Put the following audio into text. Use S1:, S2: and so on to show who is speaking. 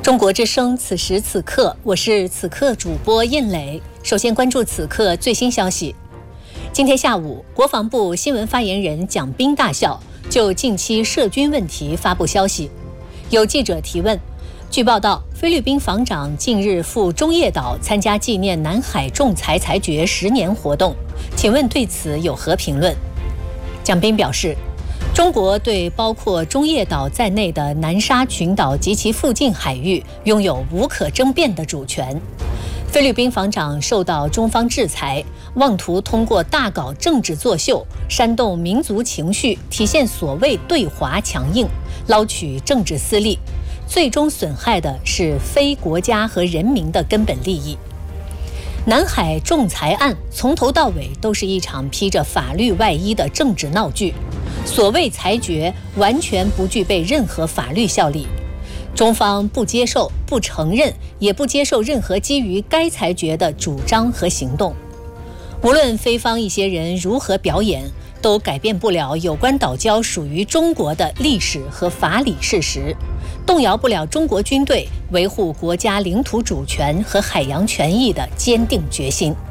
S1: 中国之声，此时此刻，我是此刻主播印磊。首先关注此刻最新消息。今天下午，国防部新闻发言人蒋斌大校就近期涉军问题发布消息。有记者提问，据报道，菲律宾防长近日赴中业岛参加纪念南海仲裁裁决10年活动，请问对此有何评论？蒋斌表示，中国对包括中业岛在内的南沙群岛及其附近海域拥有无可争辩的主权。菲律宾防长受到中方制裁，妄图通过大搞政治作秀，煽动民族情绪，体现所谓对华强硬，捞取政治私利，最终损害的是非国家和人民的根本利益。南海仲裁案从头到尾都是一场披着法律外衣的政治闹剧，所谓裁决完全不具备任何法律效力。中方不接受、不承认，也不接受任何基于该裁决的主张和行动。无论菲方一些人如何表演，都改变不了有关岛礁属于中国的历史和法理事实，动摇不了中国军队维护国家领土主权和海洋权益的坚定决心。